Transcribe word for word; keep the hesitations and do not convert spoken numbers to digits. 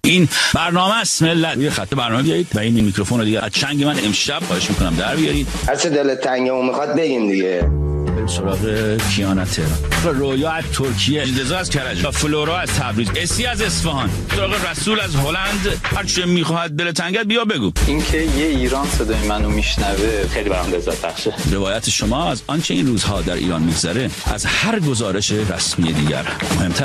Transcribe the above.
این برنامه است ملت. یه خط برنامه بیارید و این میکروفون رو دیگه از چنگ من امشب خواهش میکنم در بیارید. هر چه دلت تنگه و میخواد بگیم دیگه. بریم سراغ کیانا تهران، رویا از ترکیه، اندزا از کرج، فلورا از تبریز، اسی از اصفهان، سراغ رسول از هلند. هر چه میخواد دل تنگت بیا بگو. اینکه یه ایران صدای منو میشنوه خیلی برام لذت بخشه. روایت شما از آنچه این روزها در ایران میگذره از هر گزارش رسمی دیگر مهمتر.